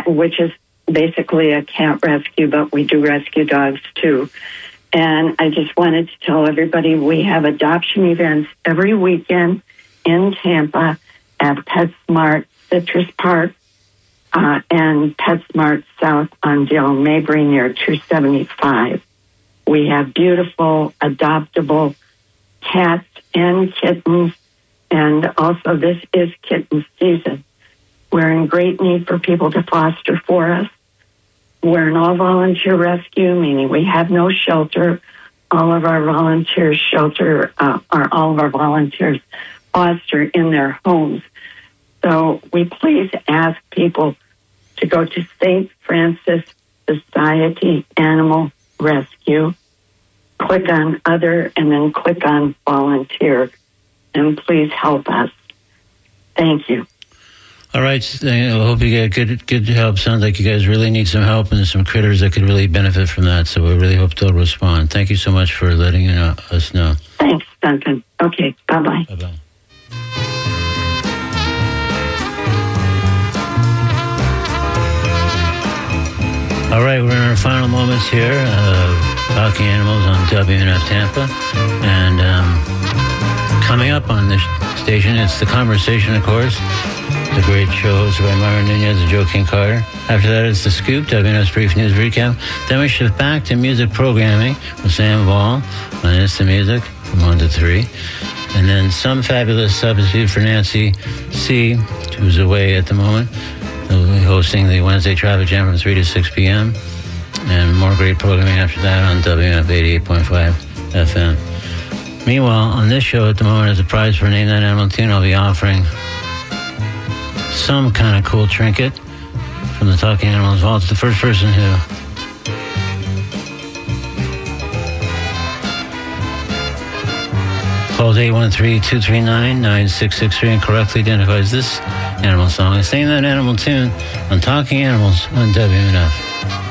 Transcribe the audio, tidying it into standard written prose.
which is basically a cat rescue, but we do rescue dogs too. And I just wanted to tell everybody we have adoption events every weekend in Tampa at PetSmart Citrus Park and PetSmart South on Dale Mabry near 275. We have beautiful, adoptable cats and kittens, and also this is kitten season. We're in great need for people to foster for us. We're an all-volunteer rescue, meaning we have no shelter. All of our volunteers foster in their homes. So we please ask people to go to St. Francis Society Animal Rescue, click on Other, and then click on Volunteer, and please help us. Thank you. All right. I hope you get good help. Sounds like you guys really need some help, and there's some critters that could really benefit from that. So we really hope they'll respond. Thank you so much for letting us know. Thanks, Duncan. Okay. Bye-bye. Bye-bye. All right, we're in our final moments here, Talking Animals on WNF Tampa. And coming up on this station, it's The Conversation, of course. The great show hosted by Myra Nunez and Joe King Carter. After that, it's The Scoop, WNF's brief news recap. Then we shift back to music programming with Sam Ball on It's the Music from 1 to 3. And then some fabulous substitute for Nancy C., who's away at the moment. They'll be hosting the Wednesday Traffic Jam from 3 to 6 p.m. And more great programming after that on WNF 88.5 FM. Meanwhile, on this show at the moment, as a prize for Name That Animal Tune, I'll be offering some kind of cool trinket from the Talking Animals Vault. It's the first person who calls 813-239-9663 and correctly identifies this animal song and sing that animal tune on Talking Animals on WNF.